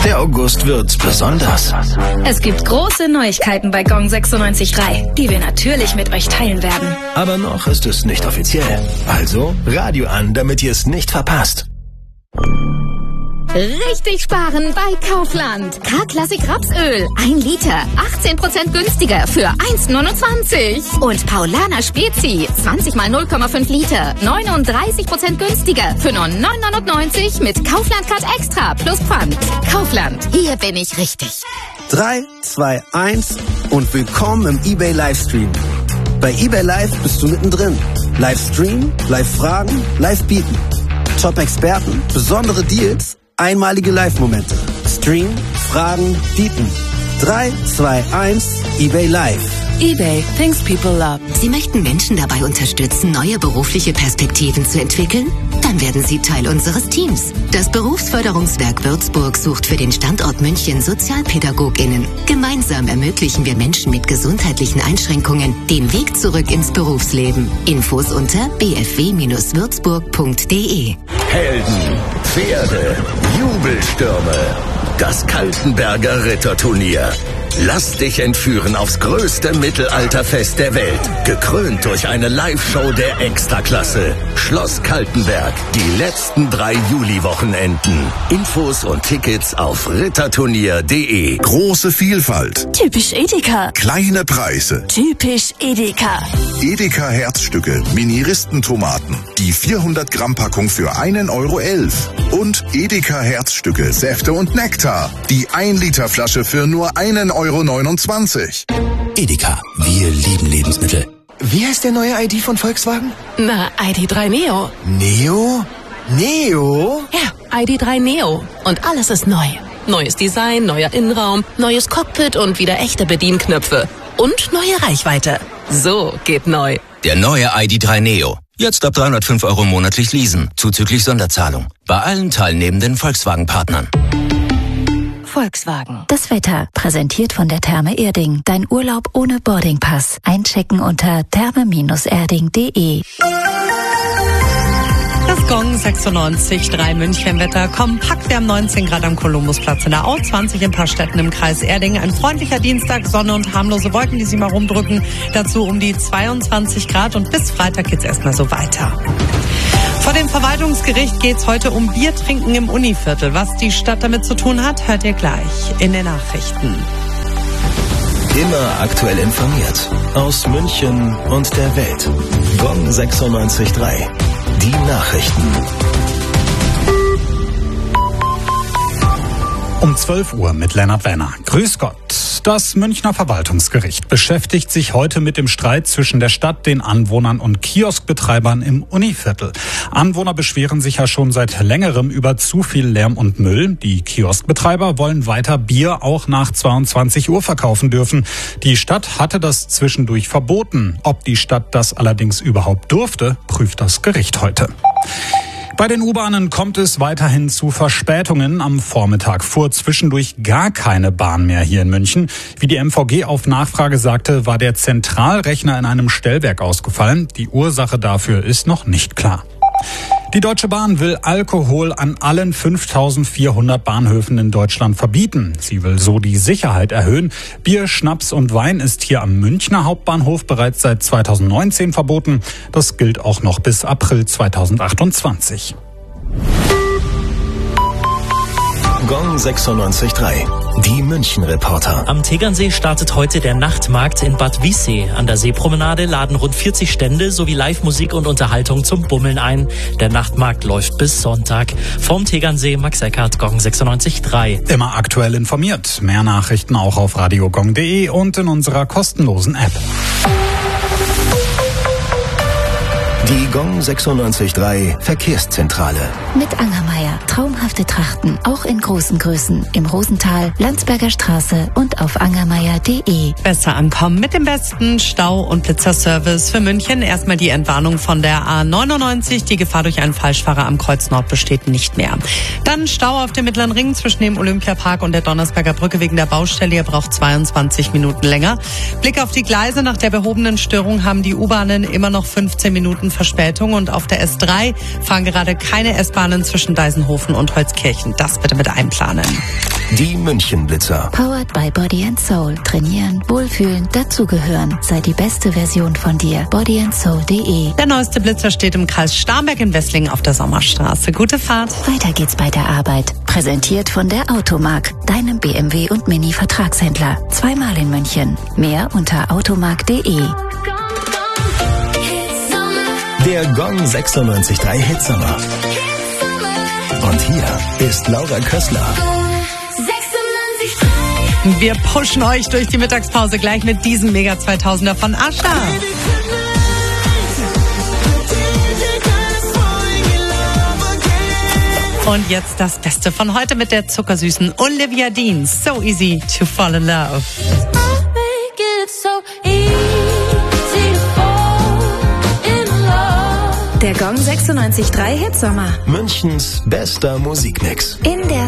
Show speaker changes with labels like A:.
A: Der August wird besonders.
B: Es gibt große Neuigkeiten bei Gong 96.3, die wir natürlich mit euch teilen werden.
A: Aber noch ist es nicht offiziell. Also Radio an, damit ihr es nicht verpasst.
C: Richtig sparen bei Kaufland. K-Klassik Rapsöl. 1 Liter. 18% günstiger für 1,29. Und Paulaner Spezi. 20 mal 0,5 Liter. 39% günstiger für nur 9,99 mit Kaufland Card Extra plus Pfand. Kaufland. Hier bin ich richtig.
D: 3, 2, 1 und willkommen im eBay Livestream. Bei eBay Live bist du mittendrin. Livestream, Live-Fragen, Live-Bieten. Top-Experten, besondere Deals, einmalige Live-Momente. Stream, Fragen, Bieten. 3, 2, 1, eBay Live.
B: eBay, things people love.
E: Sie möchten Menschen dabei unterstützen, neue berufliche Perspektiven zu entwickeln? Dann werden Sie Teil unseres Teams. Das Berufsförderungswerk Würzburg sucht für den Standort München SozialpädagogInnen. Gemeinsam ermöglichen wir Menschen mit gesundheitlichen Einschränkungen den Weg zurück ins Berufsleben. Infos unter bfw-würzburg.de.
A: Helden, Pferde, Jubelstürme. Das Kaltenberger Ritterturnier. Lass dich entführen aufs größte Mittelalterfest der Welt. Gekrönt durch eine Live-Show der Extraklasse. Schloss Kaltenberg. Die letzten 3 Juli-Wochenenden. Infos und Tickets auf ritterturnier.de.
F: Große Vielfalt.
B: Typisch Edeka.
F: Kleine Preise.
B: Typisch Edeka.
F: Edeka Herzstücke, Mini-Ristentomaten. Die 400 Gramm Packung für 1,11 Euro. Und Edeka Herzstücke, Säfte und Nektar. Die 1 Liter Flasche für nur 1,29 Euro.
A: Edeka, wir lieben Lebensmittel. Wie heißt der neue ID von Volkswagen?
B: Na, ID3 Neo.
A: Neo? Neo?
B: Ja, ID3 Neo. Und alles ist neu. Neues Design, neuer Innenraum, neues Cockpit und wieder echte Bedienknöpfe. Und neue Reichweite. So geht neu.
G: Der neue ID3 Neo. Jetzt ab 305 Euro monatlich leasen, zuzüglich Sonderzahlung. Bei allen teilnehmenden Volkswagen-Partnern.
H: Volkswagen. Das Wetter, präsentiert von der Therme Erding. Dein Urlaub ohne Boardingpass. Einchecken unter therme-erding.de.
I: Das Gong 96.3 München-Wetter. Kompakt, wir haben 19 Grad am Kolumbusplatz in der Au, 20 in ein paar Städten im Kreis Erding. Ein freundlicher Dienstag, Sonne und harmlose Wolken, die sich mal rumdrücken. Dazu um die 22 Grad und bis Freitag geht's erstmal so weiter. Vor dem Verwaltungsgericht geht's heute um Biertrinken im Univiertel. Was die Stadt damit zu tun hat, hört ihr gleich in den Nachrichten.
A: Immer aktuell informiert. Aus München und der Welt. Gong 96.3. Die Nachrichten.
J: Um 12 Uhr mit Lennart Wenner. Grüß Gott. Das Münchner Verwaltungsgericht beschäftigt sich heute mit dem Streit zwischen der Stadt, den Anwohnern und Kioskbetreibern im Univiertel. Anwohner beschweren sich ja schon seit längerem über zu viel Lärm und Müll. Die Kioskbetreiber wollen weiter Bier auch nach 22 Uhr verkaufen dürfen. Die Stadt hatte das zwischendurch verboten. Ob die Stadt das allerdings überhaupt durfte, prüft das Gericht heute. Bei den U-Bahnen kommt es weiterhin zu Verspätungen. Am Vormittag fuhr zwischendurch gar keine Bahn mehr hier in München. Wie die MVG auf Nachfrage sagte, war der Zentralrechner in einem Stellwerk ausgefallen. Die Ursache dafür ist noch nicht klar. Die Deutsche Bahn will Alkohol an allen 5.400 Bahnhöfen in Deutschland verbieten. Sie will so die Sicherheit erhöhen. Bier, Schnaps und Wein ist hier am Münchner Hauptbahnhof bereits seit 2019 verboten. Das gilt auch noch bis April 2028.
A: Gong 96.3. Die München-Reporter.
K: Am Tegernsee startet heute der Nachtmarkt in Bad Wiessee. An der Seepromenade laden rund 40 Stände sowie Live-Musik und Unterhaltung zum Bummeln ein. Der Nachtmarkt läuft bis Sonntag. Vom Tegernsee, Max Eckert, Gong 96.3.
J: Immer aktuell informiert. Mehr Nachrichten auch auf radiogong.de und in unserer kostenlosen App.
A: Die Gong 96.3 Verkehrszentrale.
H: Mit Angermeier. Traumhafte Trachten, auch in großen Größen. Im Rosental, Landsberger Straße und auf angermeier.de.
I: Besser ankommen mit dem besten Stau- und Blitzerservice für München. Erstmal die Entwarnung von der A99. Die Gefahr durch einen Falschfahrer am Kreuz Nord besteht nicht mehr. Dann Stau auf dem Mittleren Ring zwischen dem Olympiapark und der Donnersberger Brücke wegen der Baustelle. Ihr braucht 22 Minuten länger. Blick auf die Gleise. Nach der behobenen Störung haben die U-Bahnen immer noch 15 Minuten Verspätung und auf der S3 fahren gerade keine S-Bahnen zwischen Deisenhofen und Holzkirchen. Das bitte mit einplanen.
A: Die Münchenblitzer.
H: Powered by Body & Soul. Trainieren, wohlfühlen, dazugehören. Sei die beste Version von dir. bodyandsoul.de.
I: Der neueste Blitzer steht im Kreis Starnberg in Wesslingen auf der Sommerstraße. Gute Fahrt.
H: Weiter geht's bei der Arbeit. Präsentiert von der Automark, deinem BMW und Mini-Vertragshändler. Zweimal in München. Mehr unter automark.de.
A: Der Gong 96.3 Hitsommer. Und hier ist Laura Kössler.
I: Wir pushen euch durch die Mittagspause gleich mit diesem Mega 2000er von Asha. Und jetzt das Beste von heute mit der zuckersüßen Olivia Dean. So easy to fall in love.
H: Der Gong 96.3 Hitsommer.
A: Münchens bester Musikmix.
H: In der